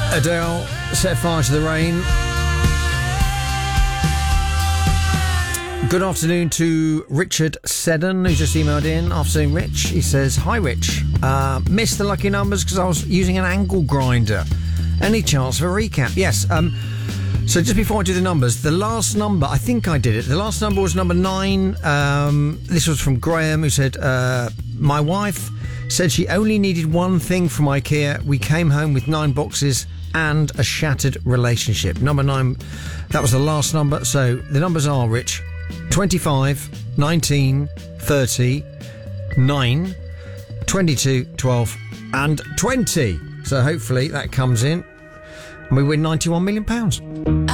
Adele, Set Fire to the Rain. Good afternoon to Richard Seddon, who's just emailed in. Afternoon, Rich. He says, hi, Rich. Missed the lucky numbers because I was using an angle grinder. Any chance for a recap? Yes. So just before I do the numbers, the last number, I think I did it. The last number was number 9. This was from Graham, who said, my wife said she only needed one thing from IKEA. We came home with 9 boxes and a shattered relationship. Number 9, that was the last number. So the numbers are, Rich, 25, 19, 30, 9, 22, 12 and 20. So hopefully that comes in and we win £91 million.